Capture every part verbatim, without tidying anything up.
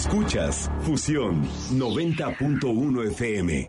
Escuchas Fusión noventa punto uno F M.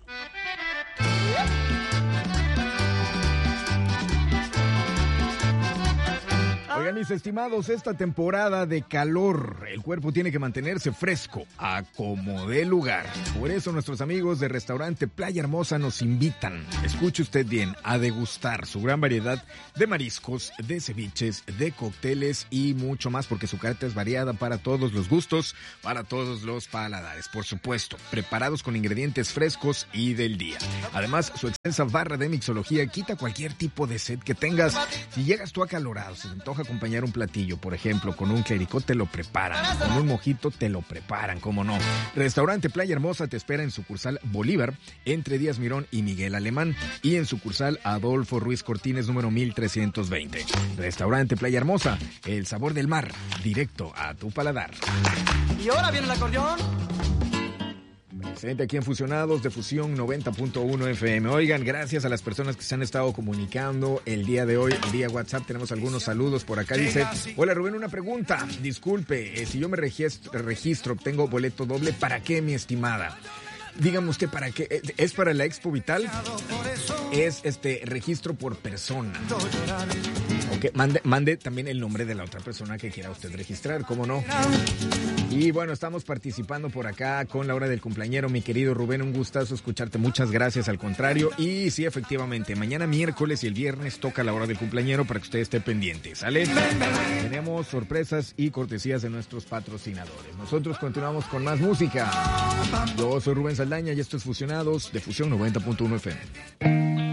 Oigan, mis estimados, esta temporada de calor, el cuerpo tiene que mantenerse fresco, a como dé lugar. Por eso nuestros amigos de restaurante Playa Hermosa nos invitan, escuche usted bien, a degustar su gran variedad de mariscos, de ceviches, de cócteles y mucho más, porque su carta es variada para todos los gustos, para todos los paladares, por supuesto, preparados con ingredientes frescos y del día. Además, su extensa barra de mixología quita cualquier tipo de sed que tengas. Si llegas tú acalorado, se te antoja acompañar un platillo, por ejemplo, con un clericot, te lo preparan, con un mojito te lo preparan, cómo no. Restaurante Playa Hermosa te espera en sucursal Bolívar, entre Díaz Mirón y Miguel Alemán, y en sucursal Adolfo Ruiz Cortines, número mil trescientos veinte. Restaurante Playa Hermosa, el sabor del mar, directo a tu paladar. Y ahora viene el acordeón. Presente aquí en Fusionados de Fusión noventa punto uno F M. Oigan, gracias a las personas que se han estado comunicando el día de hoy, vía WhatsApp. Tenemos algunos saludos por acá. Dice, hola Rubén, una pregunta. Disculpe, eh, si yo me registro, registro, obtengo boleto doble, ¿para qué, mi estimada? Dígame usted, ¿para qué? ¿Es para la Expo Vital? Es este registro por persona. Ok, mande, mande también el nombre de la otra persona que quiera usted registrar, ¿cómo no? Y bueno, estamos participando por acá con la hora del cumpleañero, mi querido Rubén, un gustazo escucharte, muchas gracias, al contrario. Y sí, efectivamente, mañana miércoles y el viernes toca la hora del cumpleañero para que usted esté pendiente, ¿sale? Tenemos sorpresas y cortesías de nuestros patrocinadores. Nosotros continuamos con más música. Yo soy Rubén Saldaña y esto es Fusionados de Fusión noventa punto uno F M.